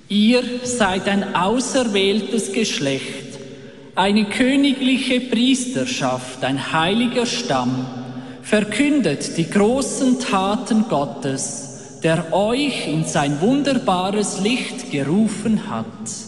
Ihr seid ein auserwähltes Geschlecht, eine königliche Priesterschaft, ein heiliger Stamm, verkündet die großen Taten Gottes, der euch in sein wunderbares Licht gerufen hat.